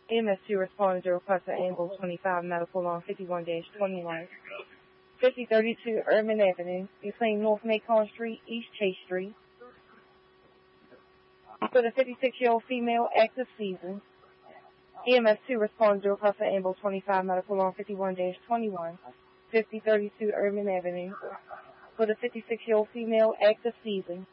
EMS2 responded to request for ambulance 25 medical on 51-21. 5032 Urban Avenue, between North Macon Street, East Chase Street. For the 56-year-old female, active season. EMS2 responded to request for ambulance 25 medical on 51-21. 5032 Urban Avenue. For the 56-year-old female, active season.